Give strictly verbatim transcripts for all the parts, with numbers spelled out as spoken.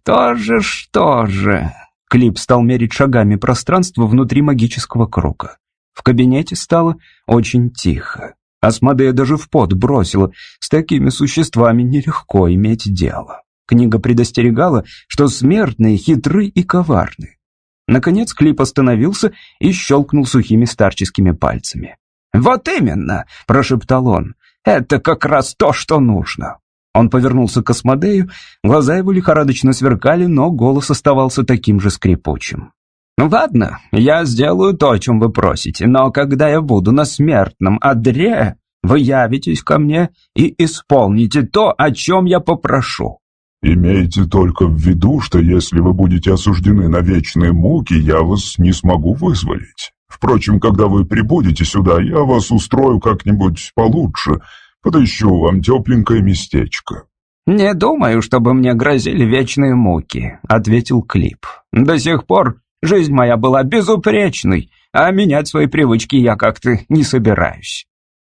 что же, что же? Клип стал мерить шагами пространство внутри магического круга. В кабинете стало очень тихо. Асмодея даже в пот бросила. С такими существами нелегко иметь дело. Книга предостерегала, что смертные хитры и коварны. Наконец Клип остановился и щелкнул сухими старческими пальцами. «Вот именно!» — прошептал он. «Это как раз то, что нужно!» Он повернулся к Асмодею, глаза его лихорадочно сверкали, но голос оставался таким же скрипучим. «Ну ладно, я сделаю то, о чем вы просите, но когда я буду на смертном одре, вы явитесь ко мне и исполните то, о чем я попрошу». «Имейте только в виду, что если вы будете осуждены на вечные муки, я вас не смогу вызволить. Впрочем, когда вы прибудете сюда, я вас устрою как-нибудь получше, подыщу вам тепленькое местечко». «Не думаю, чтобы мне грозили вечные муки», — ответил Клип. «До сих пор жизнь моя была безупречной, а менять свои привычки я как-то не собираюсь».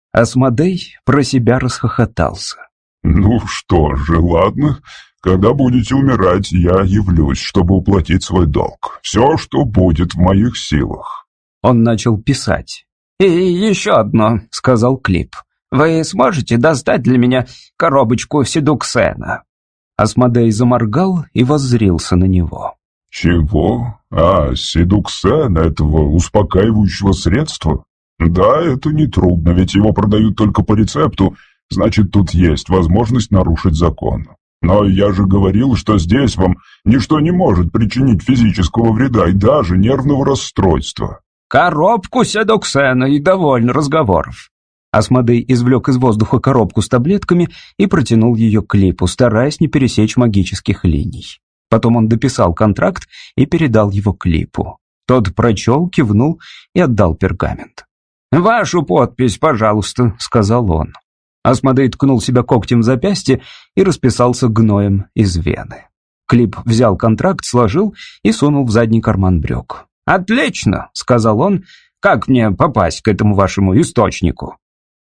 Асмодей про себя расхохотался. «Ну что же, ладно. Когда будете умирать, я явлюсь, чтобы уплатить свой долг. Все, что будет в моих силах». Он начал писать. «И еще одно», — сказал Клип. «Вы сможете достать для меня коробочку седуксена?» Асмодей заморгал и воззрился на него. «Чего? А, седуксен, этого успокаивающего средства? Да, это нетрудно, ведь его продают только по рецепту, значит, тут есть возможность нарушить закон. Но я же говорил, что здесь вам ничто не может причинить физического вреда и даже нервного расстройства». «Коробку седуксена и довольно разговоров». Асмодей извлек из воздуха коробку с таблетками и протянул ее к Клипу, стараясь не пересечь магических линий. Потом он дописал контракт и передал его Клипу. Тот прочел, кивнул и отдал пергамент. «Вашу подпись, пожалуйста», — сказал он. Асмодей ткнул себя когтем в запястье и расписался гноем из вены. Клип взял контракт, сложил и сунул в задний карман брюк. «Отлично», — сказал он, — «как мне попасть к этому вашему источнику?»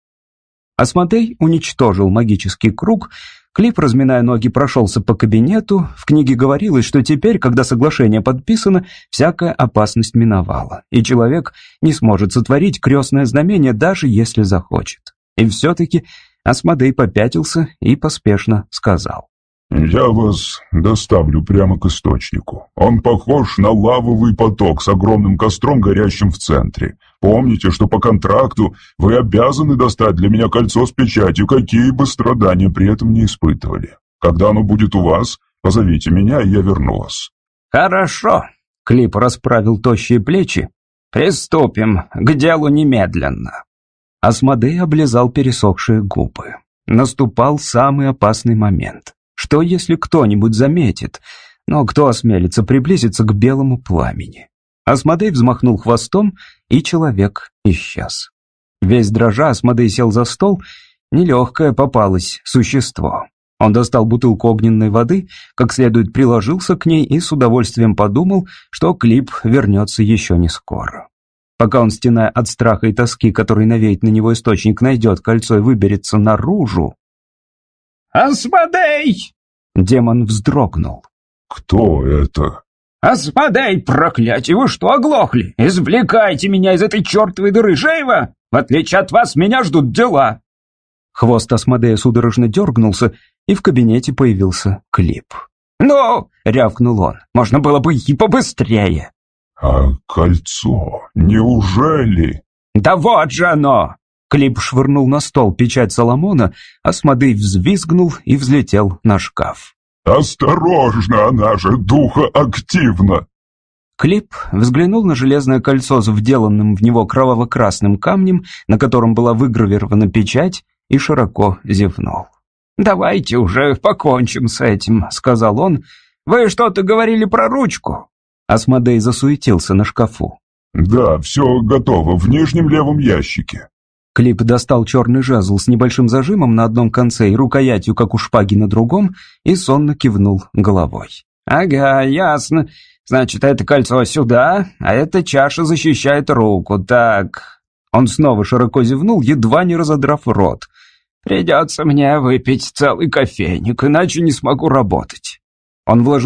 Асмодей уничтожил магический круг. Клип, разминая ноги, прошелся по кабинету. В книге говорилось, что теперь, когда соглашение подписано, всякая опасность миновала, и человек не сможет сотворить крестное знамение, даже если захочет. И все-таки Асмодей попятился и поспешно сказал. «Я вас доставлю прямо к источнику. Он похож на лавовый поток с огромным костром, горящим в центре. Помните, что по контракту вы обязаны достать для меня кольцо с печатью, какие бы страдания при этом не испытывали. Когда оно будет у вас, позовите меня, и я верну вас». «Хорошо», — Клип расправил тощие плечи. «Приступим к делу немедленно». Асмодей облизал пересохшие губы. Наступал самый опасный момент. Что, если кто-нибудь заметит? Но кто осмелится приблизиться к белому пламени? Асмодей взмахнул хвостом, и человек исчез. Весь дрожа Асмодей сел за стол. Нелегкое попалось существо. Он достал бутылку огненной воды, как следует приложился к ней и с удовольствием подумал, что Клип вернется еще не скоро. Пока он, стеная от страха и тоски, который навеет на него источник, найдет кольцо и выберется наружу... «Асмодей!» Демон вздрогнул. «Кто это?» «Асмодей, проклятие, вы что, оглохли? Извлекайте меня из этой чертовой дыры, живо! В отличие от вас, меня ждут дела!» Хвост Асмодея судорожно дергнулся, и в кабинете появился Клип. «Ну!» — рявкнул он. «Можно было бы и побыстрее!» «А кольцо? Неужели?» «Да вот же оно!» Клип швырнул на стол печать Соломона, Асмодей взвизгнул и взлетел на шкаф. «Осторожно, она же духоактивна!» Клип взглянул на железное кольцо с вделанным в него кроваво-красным камнем, на котором была выгравирована печать, и широко зевнул. «Давайте уже покончим с этим», — сказал он. «Вы что-то говорили про ручку?» Асмодей засуетился на шкафу. «Да, все готово, в нижнем левом ящике». Клип достал черный жезл с небольшим зажимом на одном конце и рукоятью, как у шпаги, на другом, и сонно кивнул головой. «Ага, ясно. Значит, это кольцо сюда, а эта чаша защищает руку. Так...» Он снова широко зевнул, едва не разодрав рот. «Придется мне выпить целый кофейник, иначе не смогу работать». Он вложил